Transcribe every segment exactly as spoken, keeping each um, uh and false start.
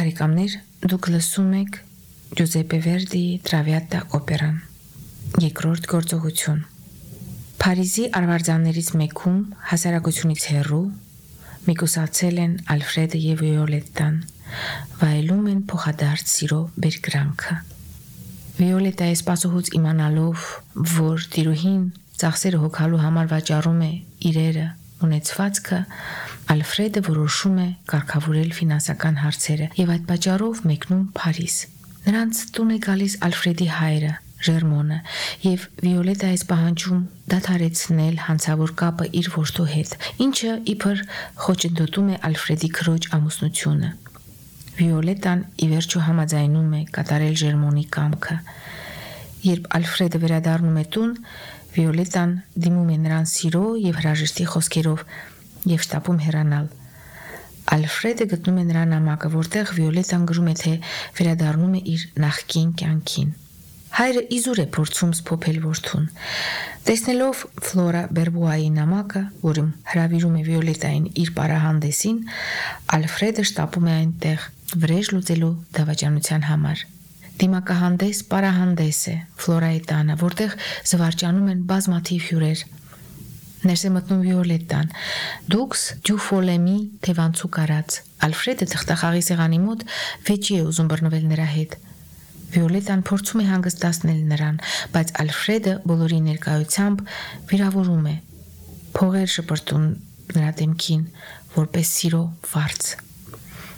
Բարեկամներ, դուք լսում եք Ջուզեպպե Վերդիի Traviata օպերան։ Երկրորդ գործողություն։ Փարիզի արվարձաններից մեկում հասարակությունից հեռու միգուսացել են Ալֆրեդը եւ Վիոլետտան, վայելում են փոխադարձ սիրո բերկրանքը։ Վիոլետայի սպասողուց իմանալով, որ տիրուհին ծախսերը հոգալու համար վաճառում է իրերը, ունեցվածքը, Ալֆրեդը որոշում է կարգավորել ֆինանսական հարցերը եւ այդ պատճառով մեկնում Փարիզ։ Նրանց տուն է գալիս Ալֆրեդի հայրը, Ժերմոնը, եւ Վիոլետայից պահանջում դադարեցնել հանցավոր կապը իր որդու հետ, ինչը իբր խոչընդոտում է Ալֆրեդի քրոջ ամուսնությունը։ Վիոլետան ի վերջո համաձայնում է կատարել Ժերմոնի կամքը։ Երբ Ալֆրեդը վերադառնում է տուն, Վիոլետան դիմում է նրան սիրո եւ հրաժեշտի խոսքերով եւ շտապում հեռանալ։ Ալֆրեդը գտնում է նրան նամակը, որտեղ Վիոլետան գրում է, թե վերադառնում է իր նախկին կյանքին։ Հայրը իզուր է փորձում սփոփել որդուն։ Տեսնելով Ֆլորա Բերբուայի նամակը, որում հրավիրում է Վիոլետային իր պարահանդեսին, Ալֆրեդը շտապում է այնտեղ վրեժ լուծելու դավաճանության համար։ Դիմակահանդես պարահանդես է Ֆլորայի տանը, որտեղ զվարճանում են բազմաթիվ հյուրեր։ Ներս է մտնում Վիոլետան։ Դուքս Դյուֆոլեմի թևանցուկ արած։ Ալֆրեդը թղթախաղի սեղանի մոտ վեճի է ուզում բռնվել նրա հետ։ Վիոլետան փորձում է հանգստացնել նրան, բայց Ալֆրեդը բոլորի ներկայությամբ վիրավորում է, փողեր շպրտում նրա դեմքին, որպես սիրո վարձ։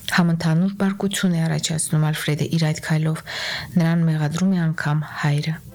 Համընդհանուր բարկություն է առաջացնում Ալֆրեդը իր այդ քայլով, նրան մեղադրում է անգամ հայրը։